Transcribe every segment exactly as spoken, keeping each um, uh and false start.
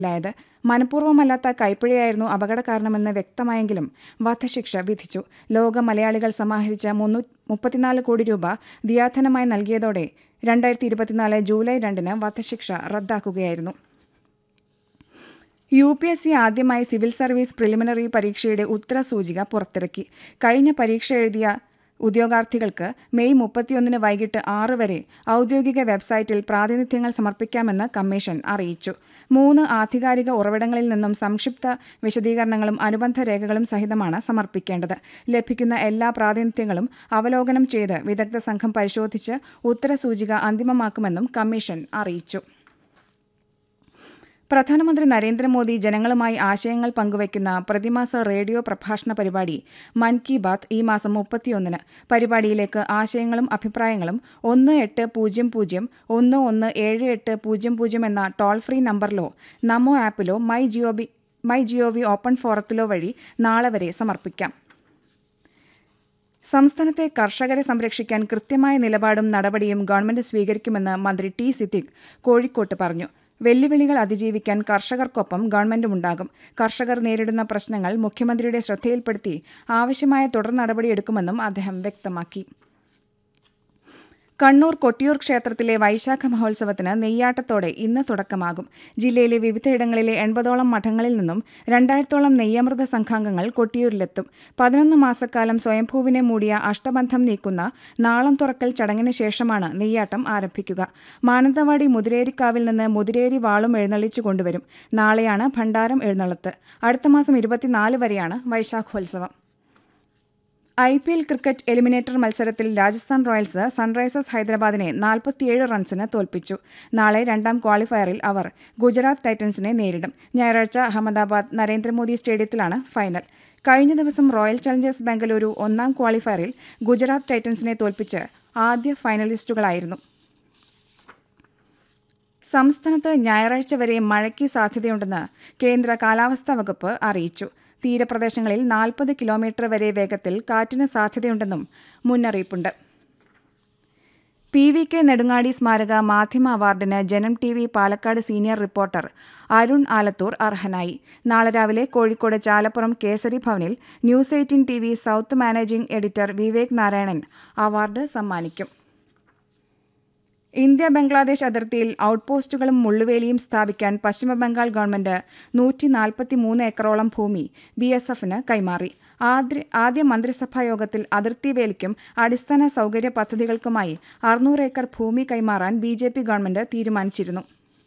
ായത് മനഃപൂർവ്വമല്ലാത്ത കൈപ്പിഴയായിരുന്നു അപകട കാരണമെന്ന് വ്യക്തമായെങ്കിലും വധശിക്ഷ വിധിച്ചു. ലോക മലയാളികൾ സമാഹരിച്ച മുപ്പത്തിനാല് കോടി രൂപ ദിയാധനമായി നൽകിയതോടെ രണ്ടായിരത്തി ഇരുപത്തിനാല് ജൂലൈ രണ്ടിന് വധശിക്ഷ റദ്ദാക്കുകയായിരുന്നു. യു പി എസ് സി ആദ്യമായി സിവിൽ സർവീസ് പ്രിലിമിനറി പരീക്ഷയുടെ ഉത്തരസൂചിക പുറത്തിറക്കി. കഴിഞ്ഞ പരീക്ഷ എഴുതിയ ഉദ്യോഗാർത്ഥികൾക്ക് മെയ് മുപ്പത്തിയൊന്നിന് വൈകിട്ട് ആറ് വരെ ഔദ്യോഗിക വെബ്സൈറ്റിൽ പ്രാതിനിധ്യങ്ങൾ സമർപ്പിക്കാമെന്ന് കമ്മീഷൻ അറിയിച്ചു. മൂന്ന് ആധികാരിക ഉറവിടങ്ങളിൽ നിന്നും സംക്ഷിപ്ത വിശദീകരണങ്ങളും അനുബന്ധ രേഖകളും സഹിതമാണ് സമർപ്പിക്കേണ്ടത്. ലഭിക്കുന്ന എല്ലാ പ്രാതിനിധ്യങ്ങളും അവലോകനം ചെയ്ത് വിദഗ്ധ സംഘം പരിശോധിച്ച് ഉത്തരസൂചിക അന്തിമമാക്കുമെന്നും കമ്മീഷൻ അറിയിച്ചു. പ്രധാനമന്ത്രി നരേന്ദ്രമോദി ജനങ്ങളുമായി ആശയങ്ങൾ പങ്കുവയ്ക്കുന്ന പ്രതിമാസ റേഡിയോ പ്രഭാഷണ പരിപാടി മൻ കി ബാത്ത് ഈ മാസം മുപ്പത്തിയൊന്നിന്. പരിപാടിയിലേക്ക് ആശയങ്ങളും അഭിപ്രായങ്ങളും ഒന്ന് എട്ട് പൂജ്യം പൂജ്യം ഒന്ന് ഒന്ന് ഏഴ് എട്ട് പൂജ്യം പൂജ്യം എന്ന toll free നമ്പറിലോ Namo ആപ്പിലോ my G O V my G O V open ഫോറത്തിലോ വഴി നാളെ വരെ സമർപ്പിക്കാം. സംസ്ഥാനത്തെ കർഷകരെ സംരക്ഷിക്കാൻ കൃത്യമായ നിലപാടും നടപടിയും ഗവൺമെന്റ് സ്വീകരിക്കുമെന്ന് മന്ത്രി ടി സിദ്ദിഖ് കോഴിക്കോട്ട് പറഞ്ഞു. വെല്ലുവിളികൾ അതിജീവിക്കാൻ കർഷകർക്കൊപ്പം ഗവൺമെന്റുമുണ്ടാകും. കർഷകർ നേരിടുന്ന പ്രശ്നങ്ങൾ മുഖ്യമന്ത്രിയുടെ ശ്രദ്ധയിൽപ്പെടുത്തി ആവശ്യമായ തുടർ നടപടിയെടുക്കുമെന്നും അദ്ദേഹം വ്യക്തമാക്കി. കണ്ണൂർ കൊട്ടിയൂർ ക്ഷേത്രത്തിലെ വൈശാഖ മഹോത്സവത്തിന് നെയ്യാട്ടത്തോടെ ഇന്ന് തുടക്കമാകും. ജില്ലയിലെ വിവിധയിടങ്ങളിലെ എൺപതോളം മഠങ്ങളിൽ നിന്നും രണ്ടായിരത്തോളം നെയ്യമൃത സംഘാംഗങ്ങൾ കൊട്ടിയൂരിലെത്തും. പതിനൊന്ന് മാസക്കാലം സ്വയംഭൂവിനെ മൂടിയ അഷ്ടബന്ധം നീക്കുന്ന നാളം തുറക്കൽ ചടങ്ങിന് ശേഷമാണ് നെയ്യാട്ടം ആരംഭിക്കുക. മാനന്തവാടി മുതിരേരിക്കാവിൽ നിന്ന് മുതിരേരി വാളും എഴുന്നള്ളിച്ചു കൊണ്ടുവരും. നാളെയാണ് ഭണ്ഡാരം എഴുന്നള്ളത്ത്. അടുത്ത മാസം ഇരുപത്തിനാല് വരെയാണ് വൈശാഖോത്സവം. I P L cricket eliminator മത്സരത്തിൽ രാജസ്ഥാൻ റോയൽസ് സൺറൈസേഴ്സ് ഹൈദരാബാദിനെ നാൽപ്പത്തിയേഴ് റൺസിന് തോൽപ്പിച്ചു. നാളെ രണ്ടാം ക്വാളിഫയറിൽ അവർ ഗുജറാത്ത് ടൈറ്റൻസിനെ നേരിടും. ഞായറാഴ്ച അഹമ്മദാബാദ് നരേന്ദ്രമോദി സ്റ്റേഡിയത്തിലാണ് ഫൈനൽ. കഴിഞ്ഞ ദിവസം റോയൽ ചലഞ്ചേഴ്സ് ബംഗളൂരു ഒന്നാം ക്വാളിഫയറിൽ ഗുജറാത്ത് ടൈറ്റൻസിനെ തോൽപ്പിച്ച് ആദ്യ ഫൈനലിസ്റ്റുകളായിരുന്നു. സംസ്ഥാനത്ത് ഞായറാഴ്ച വരെ മഴയ്ക്ക് സാധ്യതയുണ്ടെന്ന് കേന്ദ്ര കാലാവസ്ഥാ വകുപ്പ് അറിയിച്ചു. തീരപ്രദേശങ്ങളിൽ നാൽപ്പത് കിലോമീറ്റർ വരെ വേഗത്തിൽ കാറ്റിന് സാധ്യതയുണ്ടെന്നും മുന്നറിയിപ്പുണ്ട്. പി വി കെ നെടുങ്ങാടി സ്മാരക മാധ്യമ അവാർഡിന് ജനം T V Palakkad senior reporter Arun Alathur അർഹനായി. നാളെ രാവിലെ കോഴിക്കോട് ചാലപ്പുറം കേസരി ഭവനിൽ news eighteen T V south managing editor Vivek Narayanan award സമ്മാനിക്കും. ഇന്ത്യ ബംഗ്ലാദേശ് അതിർത്തിയിൽ ഔട്ട് പോസ്റ്റുകളും മുള്ളുവേലിയും സ്ഥാപിക്കാൻ പശ്ചിമബംഗാൾ ഗവൺമെന്റ് നൂറ്റി നാൽപ്പത്തി മൂന്ന് ഏക്കറോളം ഭൂമി ബി എസ് എഫിന് കൈമാറി. ആദ്യ ആദ്യ മന്ത്രിസഭാ യോഗത്തിൽ അതിർത്തി വേലിക്കും അടിസ്ഥാന സൗകര്യ പദ്ധതികൾക്കുമായി അറുന്നൂറ് ഏക്കർ ഭൂമി കൈമാറാൻ ബി ജെ പി ഗവൺമെന്റ് തീരുമാനിച്ചിരുന്നു.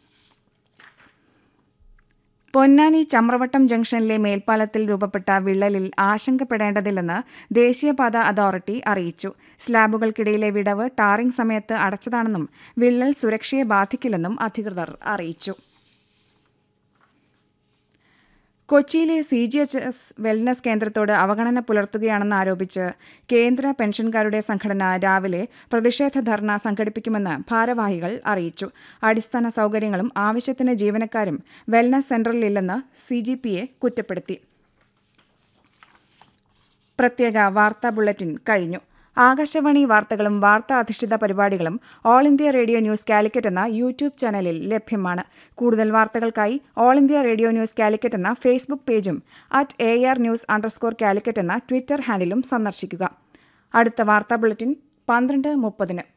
പൊന്നാനി ചമ്രവട്ടം ജംഗ്ഷനിലെ മേൽപ്പാലത്തിൽ രൂപപ്പെട്ട വിള്ളലിൽ ആശങ്കപ്പെടേണ്ടതില്ലെന്ന് ദേശീയപാത അതോറിറ്റി അറിയിച്ചു. സ്ലാബുകൾക്കിടയിലെ വിടവ് ടാറിംഗ് സമയത്ത് അടച്ചതാണെന്നും വിള്ളൽ സുരക്ഷയെ ബാധിക്കില്ലെന്നും അധികൃതർ അറിയിച്ചു. കൊച്ചിയിലെ C G H S wellness കേന്ദ്രത്തോട് അവഗണന പുലർത്തുകയാണെന്ന് ആരോപിച്ച് കേന്ദ്ര പെൻഷൻകാരുടെ സംഘടന രാവിലെ പ്രതിഷേധ ധർണ സംഘടിപ്പിക്കുമെന്ന് ഭാരവാഹികൾ അറിയിച്ചു. അടിസ്ഥാന സൗകര്യങ്ങളും ആവശ്യത്തിന് ജീവനക്കാരും wellness സെന്ററിലില്ലെന്ന് C G P A കുറ്റപ്പെടുത്തി. പ്രത്യേക വാർത്താ ബുള്ളറ്റിൻ കഴിഞ്ഞു. ആകാശവാണി വാർത്തകളും വാർത്താ അധിഷ്ഠിത പരിപാടികളും all India radio news Calicut എന്ന യൂട്യൂബ് ചാനലിൽ ലഭ്യമാണ്. കൂടുതൽ വാർത്തകൾക്കായി all India radio news Calicut എന്ന ഫേസ്ബുക്ക് പേജും at A R news underscore Calicut എന്ന ട്വിറ്റർ ഹാൻഡിലും സന്ദർശിക്കുക. അടുത്ത വാർത്താ ബുള്ളറ്റിൻ പന്ത്രണ്ട് മുപ്പതിന്.